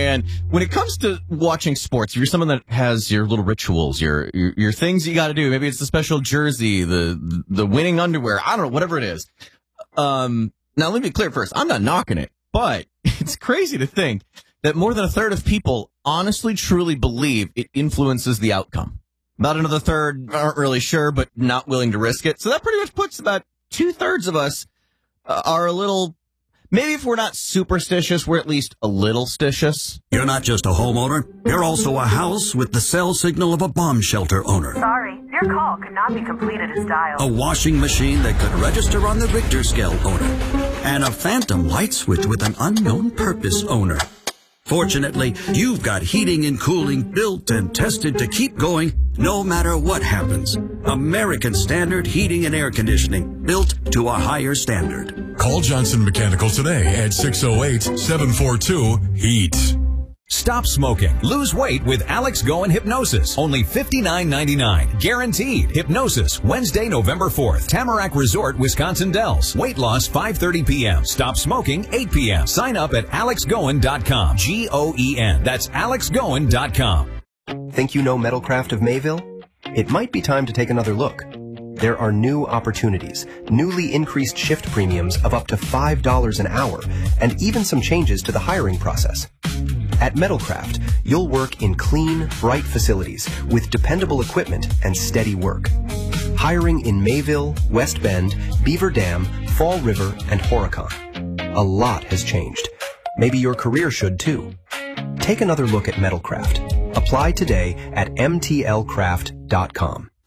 And when it comes to watching sports, if you're someone that has your little rituals, your things you got to do, maybe it's the special jersey, the winning underwear, I don't know, whatever it is. Now, let me be clear first. I'm not knocking it, but it's crazy to think that more than a third of people honestly, truly believe it influences the outcome. About another third aren't really sure, but not willing to risk it. So that pretty much puts about 2/3 of us are a little, maybe if we're not superstitious, we're at least a little stitious. You're not just a homeowner. You're also a house with the cell signal of a bomb shelter owner. Sorry, your call could not be completed as dialed. A washing machine that could register on the Richter scale owner. And a phantom light switch with an unknown purpose owner. Fortunately, you've got heating and cooling built and tested to keep going no matter what happens. American Standard Heating and Air Conditioning, built to a higher standard. Call Johnson Mechanical today at 608-742-HEAT. Stop smoking. Lose weight with Alex Goen Hypnosis. Only $59.99. Guaranteed. Hypnosis. Wednesday, November 4th. Tamarack Resort, Wisconsin Dells. Weight loss 5:30 p.m. Stop smoking 8 p.m. Sign up at alexgoen.com. Goen. That's alexgoen.com. Think you know Metalcraft of Mayville? It might be time to take another look. There are new opportunities, newly increased shift premiums of up to $5 an hour, and even some changes to the hiring process. At Metalcraft, you'll work in clean, bright facilities with dependable equipment and steady work. Hiring in Mayville, West Bend, Beaver Dam, Fall River, and Horicon. A lot has changed. Maybe your career should too. Take another look at Metalcraft. Apply today at mtlcraft.com.